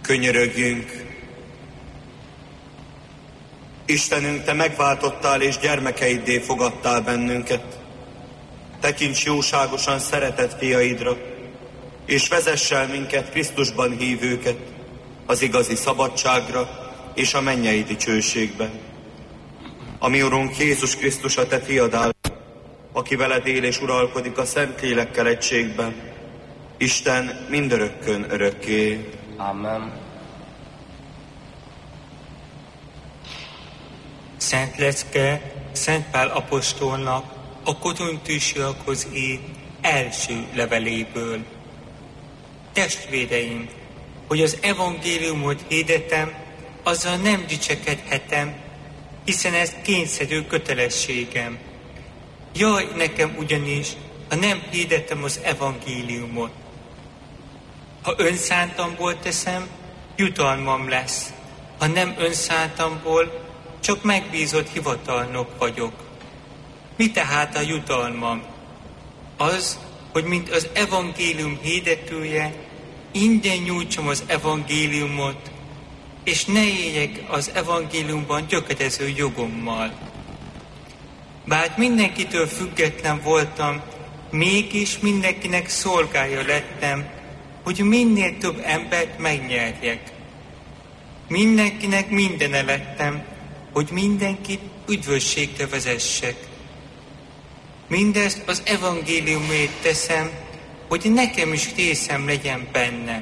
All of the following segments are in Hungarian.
Könyörögjünk! Istenünk, Te megváltottál és gyermekeiddé fogadtál bennünket. Tekints jóságosan szeretett fiaidra, és vezess el minket, Krisztusban hívőket, az igazi szabadságra és a mennyei dicsőségbe. A mi Urunk Jézus Krisztus, a Te fiad áll, aki veled él és uralkodik a Szentlélekkel egységben, Isten mindörökkön örökké. Amen. Szent lecke Szent Pál apostolnak a korintusiakhoz írt első leveléből. Testvéreim, hogy az evangéliumot hirdetem, azzal nem dicsekedhetem, hiszen ez kényszerű kötelességem. Jaj nekem ugyanis, ha nem hirdetem az evangéliumot. Ha önszántamból teszem, jutalmam lesz. Ha nem önszántamból, csak megbízott hivatalnok vagyok. Mi tehát a jutalmam? Az, hogy mint az evangélium hirdetője, ingyen nyújtsam az evangéliumot, és ne éljek az evangéliumban gyökerező jogommal. Bár mindenkitől független voltam, mégis mindenkinek szolgája lettem, hogy minél több embert megnyerjek. Mindenkinek mindene lettem, hogy mindenkit üdvösségre vezessek. Mindezt az evangéliumért teszem, hogy nekem is részem legyen benne.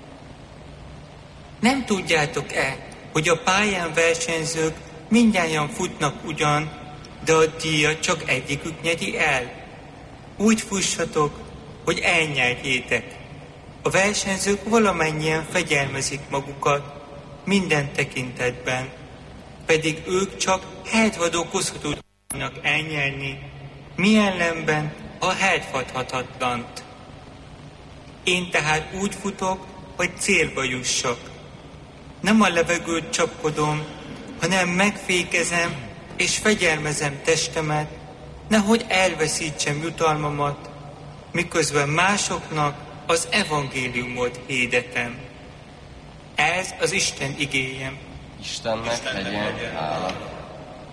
Nem tudjátok-e, hogy a pályán versenyzők mindnyájan futnak ugyan, de a díjat csak egyikük nyeri el? Úgy fussatok, hogy elnyerjétek. A versenyzők valamennyien fegyelmezik magukat minden tekintetben, pedig ők csak hertvadokozható tudnak elnyerni, mi ellenben a hertfadhatatlant. Én tehát úgy futok, hogy célba jussak. Nem a levegőt csapkodom, hanem megfékezem és fegyelmezem testemet, nehogy elveszítsem jutalmamat, miközben másoknak az evangéliumot hirdetem. Ez az Isten igéje. Istennek legyen hála.